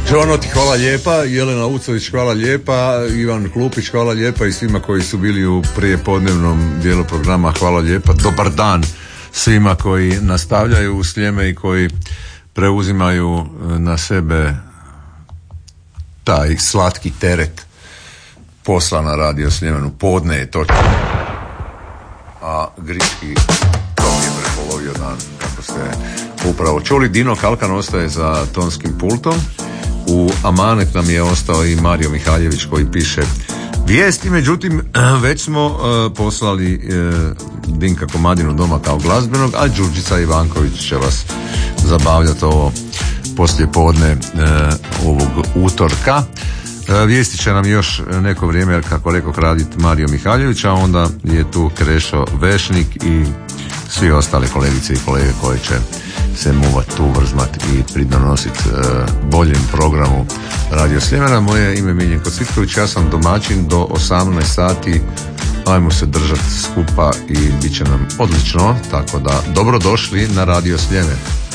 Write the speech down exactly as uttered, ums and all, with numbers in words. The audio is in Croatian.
Đonoti, hvala lijepa, Jelena Ucović, hvala lijepa, Ivan Klupić, hvala lijepa i svima koji su bili u prijepodnevnom dijelu programa, hvala lijepa. Dobar dan svima koji nastavljaju u Sljeme i koji preuzimaju na sebe taj slatki teret posla na Radio Sljemenu. Podne je točno, a Griški tom je prepolovio dan, kako ste upravo čuli. Dino Kalkan ostaje za tonskim pultom. U amanet nam je ostao i Mario Mihaljević koji piše vijesti, međutim već smo uh, poslali uh, Dinka Komadinu doma kao glazbenog, a Đurđica Ivanković će vas zabavljati ovo poslije podne uh, ovog utorka. Uh, vijesti će nam još neko vrijeme, jer kako rekao raditi Mario Mihaljević, a onda je tu Krešo Vešnik i svi ostali kolegice i kolege koji će se muvat tu vrzmat i pridonositi e, boljem programu Radio Sljemena. Moje ime je Miljenko Cvitković, ja sam domaćin do osamnaest sati, ajmo se držati skupa i bit će nam odlično, tako da dobrodošli na Radio Sljeme.